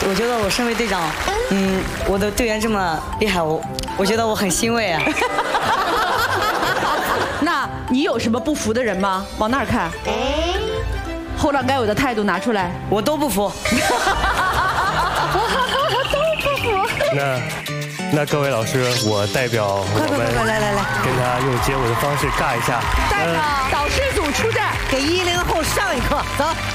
我觉得我身为队长，我的队员这么厉害，我觉得我很欣慰啊。 那你有什么不服的人吗？往那儿看。后浪该有的态度拿出来。 我都不服。 都不服。 那各位老师，我代表我们来， 跟他用街舞的方式尬一下。 代表导师组出战， 给10后上一课，走。